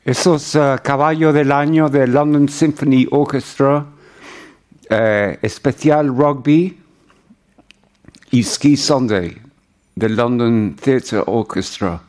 Esos caballo del año del London Symphony Orchestra, especial rugby y Ski Sunday del London Theatre Orchestra.